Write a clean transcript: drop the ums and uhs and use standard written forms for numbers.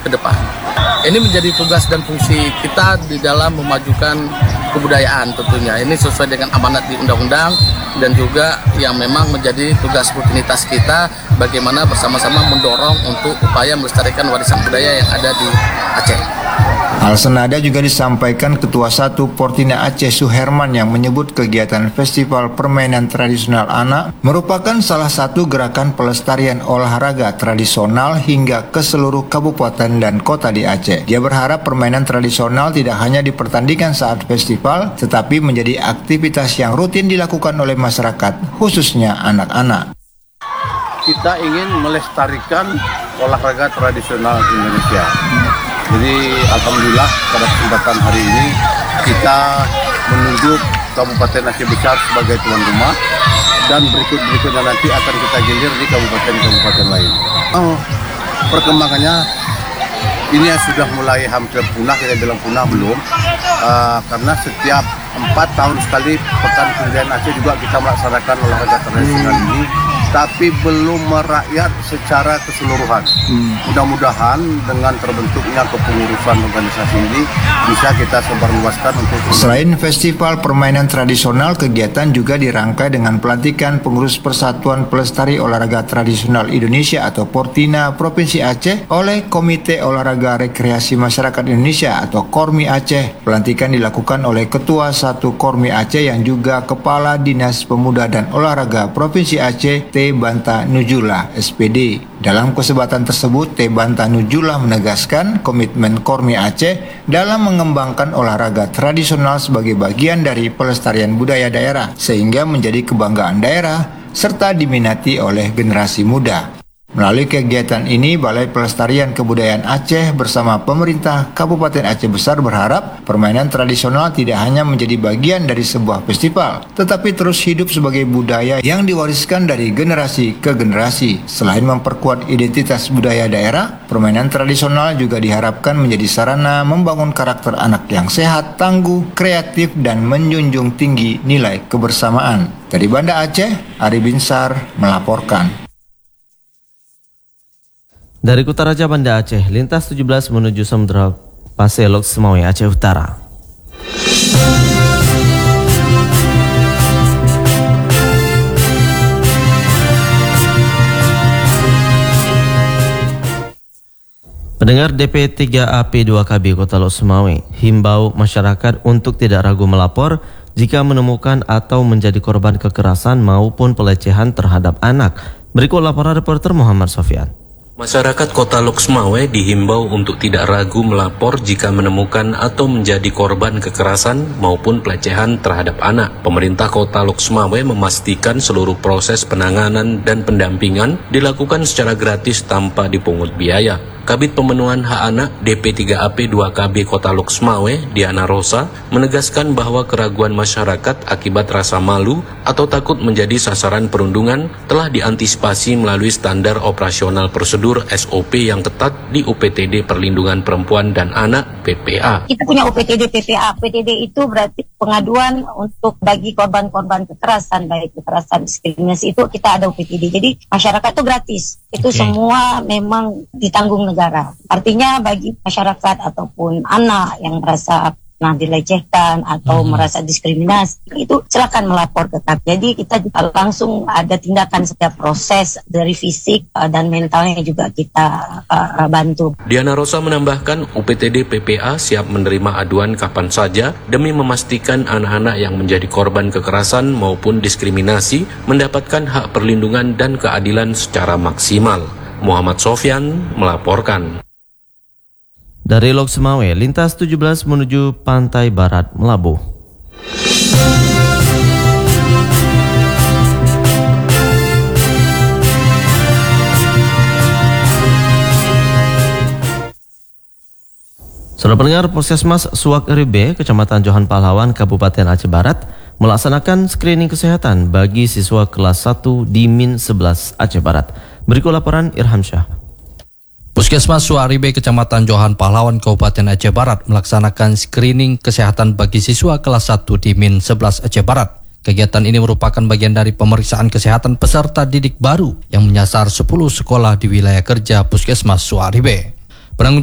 ke depan. Ini menjadi tugas dan fungsi kita di dalam memajukan kebudayaan tentunya. Ini sesuai dengan amanat di undang-undang dan juga yang memang menjadi tugas rutinitas kita bagaimana bersama-sama mendorong untuk upaya melestarikan warisan budaya yang ada di Aceh. Hal senada juga disampaikan Ketua 1 Portina Aceh Suherman yang menyebut kegiatan Festival Permainan Tradisional Anak merupakan salah satu gerakan pelestarian olahraga tradisional hingga ke seluruh kabupaten dan kota di Aceh. Dia berharap permainan tradisional tidak hanya dipertandingkan saat festival, tetapi menjadi aktivitas yang rutin dilakukan oleh masyarakat, khususnya anak-anak. Kita ingin melestarikan olahraga tradisional Indonesia. Jadi alhamdulillah pada kesempatan hari ini kita menunjuk Kabupaten Aceh Besar sebagai tuan rumah dan berikutnya nanti akan kita gilir di kabupaten-kabupaten lain. Perkembangannya ini sudah mulai hampir punah, kita bilang punah belum, karena setiap 4 tahun sekali Pekan Kebudayaan Aceh juga kita melaksanakan olahraga tradisional ini, tapi belum merakyat secara keseluruhan. Mudah-mudahan dengan terbentuknya kepengurusan organisasi ini bisa kita sebarluaskan untuk. Selain festival permainan tradisional, kegiatan juga dirangkai dengan pelantikan pengurus Persatuan Pelestari Olahraga Tradisional Indonesia atau Portina Provinsi Aceh oleh Komite Olahraga Rekreasi Masyarakat Indonesia atau Kormi Aceh. Pelantikan dilakukan oleh Ketua 1 Kormi Aceh yang juga Kepala Dinas Pemuda dan Olahraga Provinsi Aceh, T. Banta Nujula, SPD. Dalam kesempatan tersebut, T. Banta Nujula menegaskan komitmen Kormi Aceh dalam mengembangkan olahraga tradisional sebagai bagian dari pelestarian budaya daerah, sehingga menjadi kebanggaan daerah serta diminati oleh generasi muda. Melalui kegiatan ini, Balai Pelestarian Kebudayaan Aceh bersama pemerintah Kabupaten Aceh Besar berharap permainan tradisional tidak hanya menjadi bagian dari sebuah festival, tetapi terus hidup sebagai budaya yang diwariskan dari generasi ke generasi. Selain memperkuat identitas budaya daerah, permainan tradisional juga diharapkan menjadi sarana membangun karakter anak yang sehat, tangguh, kreatif, dan menjunjung tinggi nilai kebersamaan. Dari Banda Aceh, Ari Binsar melaporkan. Dari Kutaraja Banda Aceh, lintas 17 menuju Samudra Pasir Lok Semawe, Aceh Utara. Pendengar DP 3AP 2KB Kota Lok Semawe himbau masyarakat untuk tidak ragu melapor jika menemukan atau menjadi korban kekerasan maupun pelecehan terhadap anak. Berikut laporan reporter Muhammad Sofian. Masyarakat Kota Lok Semawe dihimbau untuk tidak ragu melapor jika menemukan atau menjadi korban kekerasan maupun pelecehan terhadap anak. Pemerintah Kota Lok Semawe memastikan seluruh proses penanganan dan pendampingan dilakukan secara gratis tanpa dipungut biaya. Kabid Pemenuhan Hak Anak DP3AP 2KB Kota Lok Semawe, Diana Rosa, menegaskan bahwa keraguan masyarakat akibat rasa malu atau takut menjadi sasaran perundungan telah diantisipasi melalui standar operasional prosedur SOP yang ketat di UPTD Perlindungan Perempuan dan Anak PPA. Kita punya UPTD PPA. UPTD itu berarti pengaduan untuk bagi korban-korban kekerasan, baik kekerasan diskriminasi itu kita ada UPTD. Jadi masyarakat itu gratis. Itu semua memang ditanggung negara. Artinya bagi masyarakat ataupun anak yang merasa pernah dilecehkan atau merasa diskriminasi, itu silakan melapor ke kami. Jadi kita juga langsung ada tindakan setiap proses dari fisik dan mentalnya juga kita bantu. Diana Rosa menambahkan UPTD PPA siap menerima aduan kapan saja demi memastikan anak-anak yang menjadi korban kekerasan maupun diskriminasi mendapatkan hak perlindungan dan keadilan secara maksimal. Muhammad Sofian melaporkan. Dari Lok Semawe, lintas 17 menuju Pantai Barat Melabuh. Saudara pendengar, Puskesmas Suak Ribe, Kecamatan Johan Pahlawan, Kabupaten Aceh Barat, melaksanakan screening kesehatan bagi siswa kelas 1 di Min 11 Aceh Barat. Berikut laporan Irham Syah. Puskesmas Suak Ribe, Kecamatan Johan Pahlawan, Kabupaten Aceh Barat melaksanakan screening kesehatan bagi siswa kelas 1 di Min 11 Aceh Barat. Kegiatan ini merupakan bagian dari pemeriksaan kesehatan peserta didik baru yang menyasar 10 sekolah di wilayah kerja Puskesmas Suak Ribe.